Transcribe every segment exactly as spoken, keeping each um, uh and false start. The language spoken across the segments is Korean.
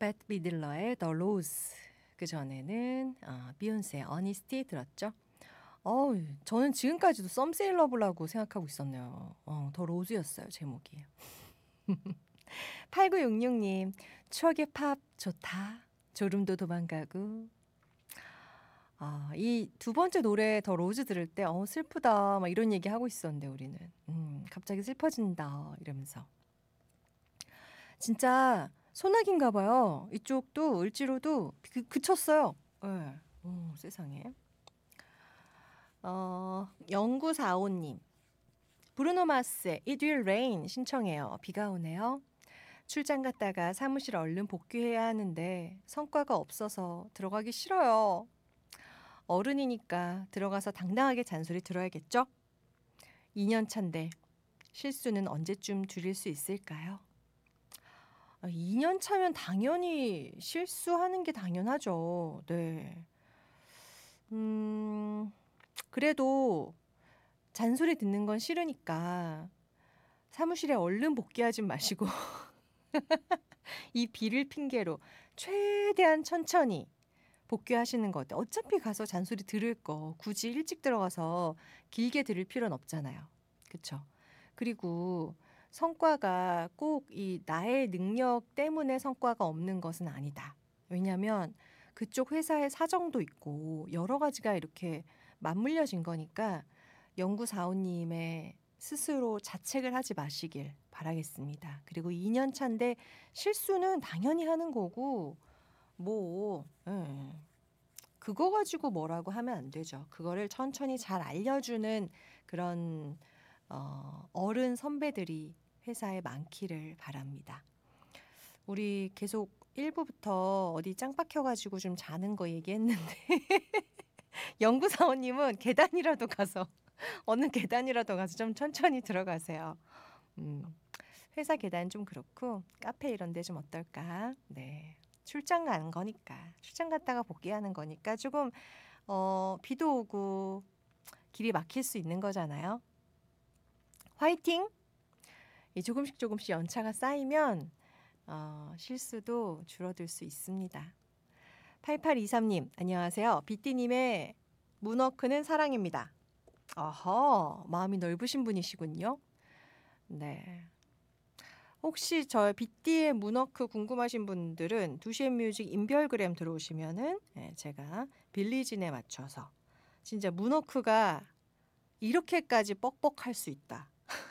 벳 미들러의 The Rose, 그 전에는 어, 비욘세의 Honesty 들었죠. 어, 저는 지금까지도 Some Say Love라고 생각하고 있었네요. 어, 더 로즈였어요, 제목이. 팔구육육 님, 추억의 팝 좋다. 졸음도 도망가고. 아, 이 두 번째 노래 더 로즈 들을 때 어, 슬프다 막 이런 얘기 하고 있었는데 우리는 음, 갑자기 슬퍼진다 이러면서. 진짜 소나기인가 봐요. 이쪽도 을지로도 그, 그쳤어요. 네. 오, 세상에. 어, 영구사오 님. 브루노 마스의 It Will Rain 신청해요. 비가 오네요. 출장 갔다가 사무실 얼른 복귀해야 하는데 성과가 없어서 들어가기 싫어요. 어른이니까 들어가서 당당하게 잔소리 들어야겠죠? 이 년 차인데 실수는 언제쯤 줄일 수 있을까요? 이 년 차면 당연히 실수하는 게 당연하죠. 네. 음, 그래도 잔소리 듣는 건 싫으니까 사무실에 얼른 복귀하지 마시고 이 비를 핑계로 최대한 천천히 복귀하시는 거 어때? 어차피 가서 잔소리 들을 거 굳이 일찍 들어가서 길게 들을 필요는 없잖아요. 그렇죠? 그리고 성과가 꼭 이 나의 능력 때문에 성과가 없는 것은 아니다. 왜냐하면 그쪽 회사의 사정도 있고 여러 가지가 이렇게 맞물려진 거니까 영구사오님의 스스로 자책을 하지 마시길 바라겠습니다. 그리고 이 년 차인데 실수는 당연히 하는 거고 뭐 예. 그거 가지고 뭐라고 하면 안 되죠. 그거를 천천히 잘 알려주는 그런 어, 어른 선배들이 회사에 많기를 바랍니다. 우리 계속 일 부부터 어디 짱 박혀가지고 좀 자는 거 얘기했는데 연구사원님은 계단이라도 가서 어느 계단이라도 가서 좀 천천히 들어가세요. 음, 회사 계단 좀 그렇고 카페 이런 데 좀 어떨까? 네. 출장 가는 거니까 출장 갔다가 복귀하는 거니까 조금 어, 비도 오고 길이 막힐 수 있는 거잖아요. 화이팅! 이 조금씩 조금씩 연차가 쌓이면 어, 실수도 줄어들 수 있습니다. 팔팔이삼 님 안녕하세요. 비띠님의 문워크는 사랑입니다. 어허, 마음이 넓으신 분이시군요. 네. 혹시 저 비띠의 문워크 궁금하신 분들은 두시엔 뮤직 인별그램 들어오시면은 예, 제가 빌리진에 맞춰서 진짜 문워크가 이렇게까지 뻑뻑할 수 있다.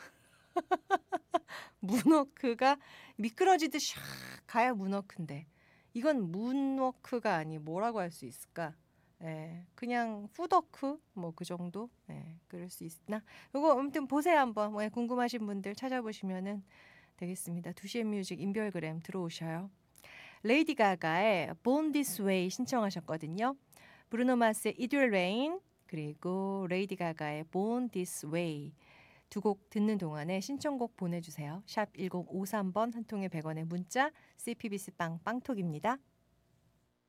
문워크가 미끄러지듯이 샥 가야 문워크인데 이건 문워크가 아니 뭐라고 할 수 있을까? 예, 그냥 푸더크 뭐 그 정도? 예, 그럴 수 있나? 이거 아무튼 보세요 한번. 뭐 궁금하신 분들 찾아보시면은 되겠습니다. 두시엔 뮤직 인별그램 들어오셔요. 레이디 가가의 Born This Way 신청하셨거든요. 브루노 마스의 It Will Rain 그리고 레이디 가가의 Born This Way 두 곡 듣는 동안에 신청곡 보내주세요. 샵 일공오삼 번 한 통에 백 원의 문자 씨피비씨 빵 빵톡입니다.